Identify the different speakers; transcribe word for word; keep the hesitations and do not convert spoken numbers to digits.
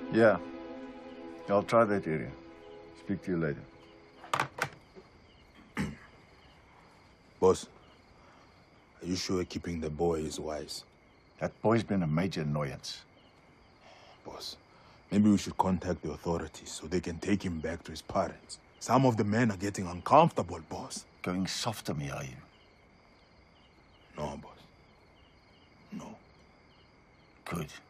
Speaker 1: Yeah. I'll try that area. Speak to you later.
Speaker 2: Boss, are you sure keeping the boy is wise?
Speaker 1: That boy's been a major annoyance.
Speaker 2: Boss, maybe we should contact the authorities so they can take him back to his parents. Some of the men are getting uncomfortable, boss.
Speaker 1: Going soft on me, are you?
Speaker 2: No, boss. No.
Speaker 1: Good.